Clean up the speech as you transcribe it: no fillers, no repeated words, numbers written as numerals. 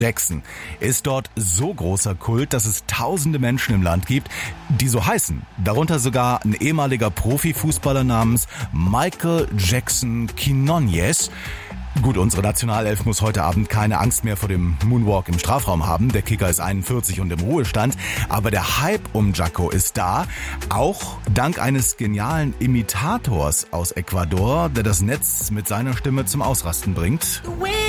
Jackson ist dort so großer Kult, dass es tausende Menschen im Land gibt, die so heißen. Darunter sogar ein ehemaliger Profifußballer namens Michael Jackson Quinones. Gut, unsere Nationalelf muss heute Abend keine Angst mehr vor dem Moonwalk im Strafraum haben. Der Kicker ist 41 und im Ruhestand. Aber der Hype um Jacko ist da. Auch dank eines genialen Imitators aus Ecuador, der das Netz mit seiner Stimme zum Ausrasten bringt.